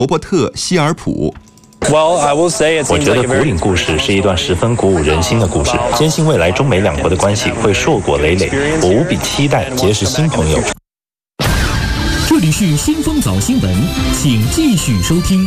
罗伯特·希尔普。 我觉得古岭故事是一段十分鼓舞人心的故事，坚信未来中美两国的关系会硕果累累。我无比期待结识新朋友。 这里是先锋早新闻，请继续收听。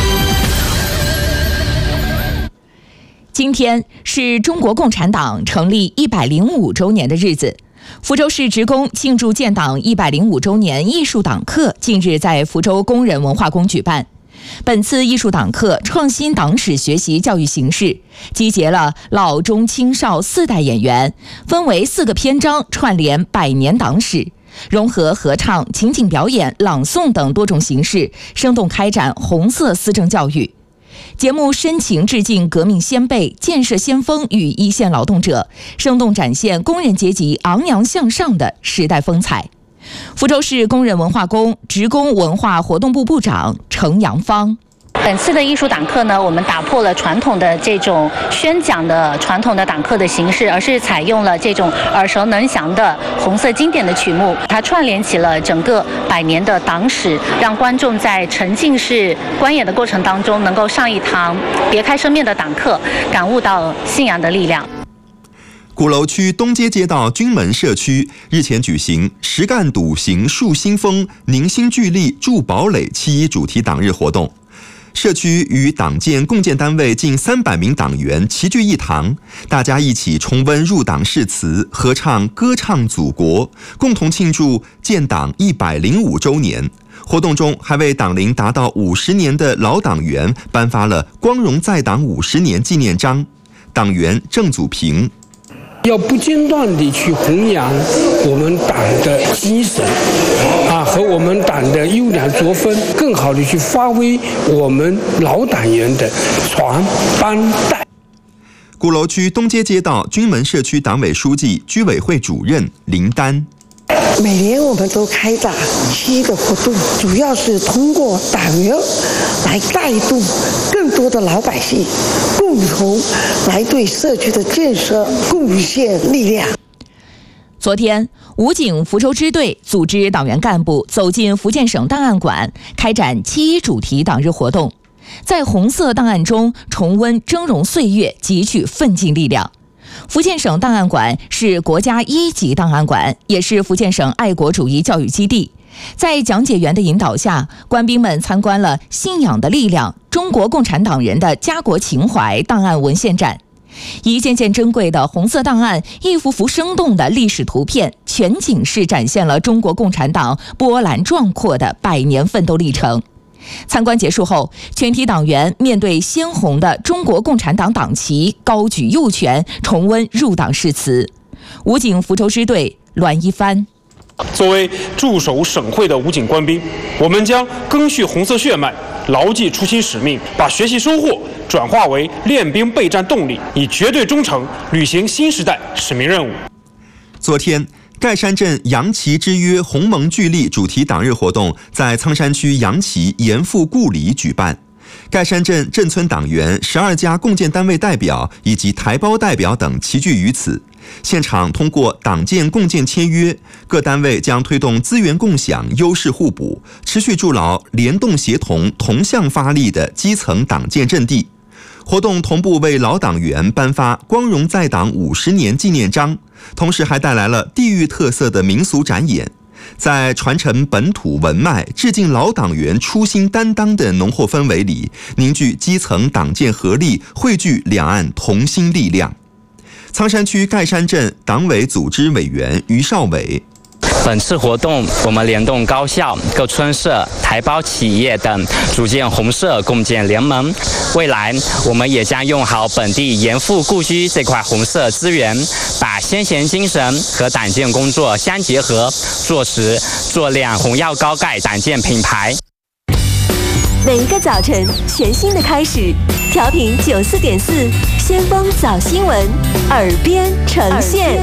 今天是中国共产党成立105周年的日子，福州市职工庆祝建党105周年艺术党课近日在福州工人文化宫举办。本次艺术党课创新党史学习教育形式，集结了老中青少4代演员，分为4个篇章，串联100年党史，融合合唱、情景表演、朗诵等多种形式，生动开展红色思政教育。节目深情致敬革命先辈、建设先锋与一线劳动者，生动展现工人阶级昂扬向上的时代风采。福州市工人文化宫职工文化活动部部长程阳芳。 本次的艺术党课呢，我们打破了传统的这种宣讲的传统的党课的形式，而是采用了这种耳熟能详的红色经典的曲目，它串联起了整个100年的党史，让观众在沉浸式观演的过程当中，能够上一堂别开生面的党课，感悟到信仰的力量。 鼓楼区东街街道军门社区日前举行实干笃行树新风凝心聚力筑堡垒7.1主题党日活动。社区与党建共建单位近300名党员齐聚一堂，大家一起重温入党誓词，合唱歌唱祖国，共同庆祝建党105周年。活动中还为党龄达到50年的老党员颁发了光荣在党50年纪念章。党员郑祖平。 要不间断地去弘扬我们党的精神和我们党的优良作风，更好地去发挥我们老党员的传帮带。 鼓楼区东街街道军门社区党委书记、居委会主任林丹。 每年我们都开展7个活动，主要是通过党员来带动更多的老百姓，共同来对社区的建设贡献力量。 昨天，武警福州支队组织党员干部走进福建省档案馆，开展7.1主题党日活动，在红色档案中重温峥嵘岁月，汲取奋进力量。福建省档案馆是国家1级档案馆，也是福建省爱国主义教育基地。在讲解员的引导下，官兵们参观了信仰的力量、中国共产党人的家国情怀档案文献展。一件件珍贵的红色档案，一幅幅生动的历史图片，全景式展现了中国共产党波澜壮阔的100年奋斗历程。参观结束后，全体党员面对鲜红的中国共产党党旗，高举右拳，重温入党誓词。武警福州支队栾一帆。 作为驻守省会的武警官兵，我们将赓续红色血脉，牢记初心使命，把学习收获转化为练兵备战动力，以绝对忠诚履行新时代使命任务。 昨天，盖山镇杨旗之约鸿蒙聚力主题党日活动在苍山区杨旗严复故里举办。盖山镇镇村党员、12家共建单位代表以及台胞代表等齐聚于此。现场通过党建共建签约，各单位将推动资源共享、优势互补，持续筑牢联动协同、同向发力的基层党建阵地。活动同步为老党员颁发光荣在党50年纪念章，同时还带来了地域特色的民俗展演。在传承本土文脉、致敬老党员初心担当的浓厚氛围里，凝聚基层党建合力，汇聚两岸同心力量。苍山区盖山镇党委组织委员于少伟。 本次活动，我们联动高校、各村社、台胞企业等，组建红色共建联盟。未来，我们也将用好本地严复故居这块红色资源，把先贤精神和党建工作相结合，做实做亮红耀高盖党建品牌。 每一个早晨，全新的开始。调频94.4，先锋早新闻，耳边呈现。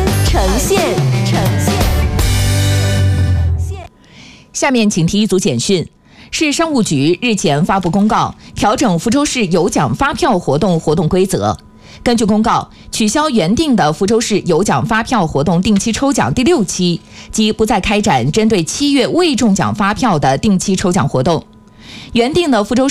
下面请听一组简讯。市商务局日前发布公告，调整福州市有奖发票活动规则。根据公告，取消原定的福州市有奖发票活动定期抽奖第6期，即不再开展针对7月未中奖发票的定期抽奖活动。原定的福州市